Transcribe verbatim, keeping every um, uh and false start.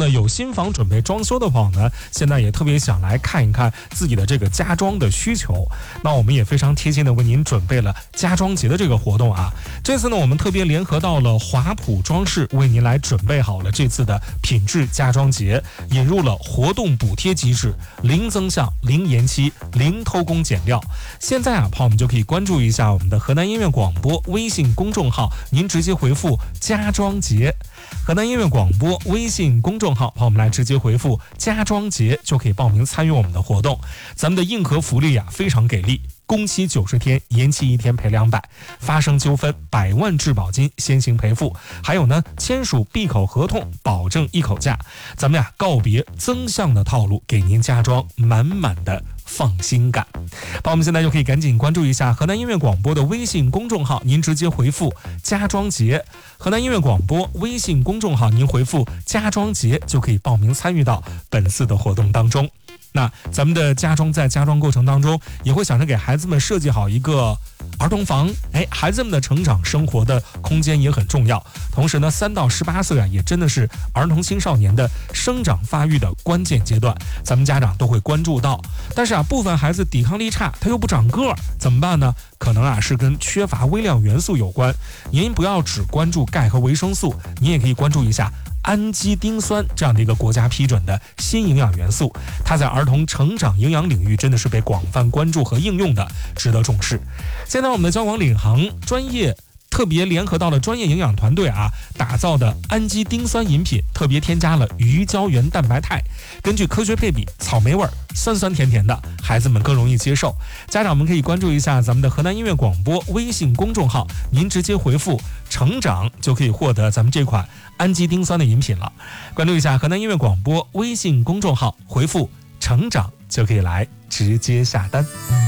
呢，有新房准备装修的朋友呢，现在也特别想来看一看自己的这个家装的需求。那我们也非常贴心的为您准备了家装节的这个活动啊。这次呢，我们特别联合到了华普装饰，为您来准备好了这次的品质家装节，引入了活动补贴机制，零增项、零延期、零偷工减料。现在啊，朋友们就可以关注一下我们的河南音乐广播微信公众号，您直接回复家装节。河南音乐广播微信公众号，朋友们来直接回复家装节就可以报名参与我们的活动。咱们的硬核福利啊非常给力，工期九十天，延期一天赔两百，发生纠纷百万质保金先行赔付，还有呢签署闭口合同保证一口价。咱们呀告别增项的套路，给您家装满满的放心感。那我们现在就可以赶紧关注一下河南音乐广播的微信公众号，您直接回复家装节。河南音乐广播微信公众号，您回复家装节就可以报名参与到本次的活动当中。那咱们的家装在家装过程当中，也会想着给孩子们设计好一个儿童房，哎，孩子们的成长生活的空间也很重要。同时呢，三到十八岁啊，也真的是儿童青少年的生长发育的关键阶段，咱们家长都会关注到。但是啊，部分孩子抵抗力差，他又不长个儿，怎么办呢？可能啊是跟缺乏微量元素有关。您不要只关注钙和维生素，您也可以关注一下氨基丁酸这样的一个国家批准的新营养元素，它在儿童成长营养领域真的是被广泛关注和应用的，值得重视。现在我们的交广领航专业特别联合到了专业营养团队啊，打造的氨基丁酸饮品特别添加了鱼胶原蛋白肽，根据科学配比，草莓味儿，酸酸甜甜的，孩子们更容易接受。家长们可以关注一下咱们的河南音乐广播微信公众号，您直接回复成长就可以获得咱们这款氨基丁酸的饮品了。关注一下河南音乐广播微信公众号，回复成长就可以来直接下单。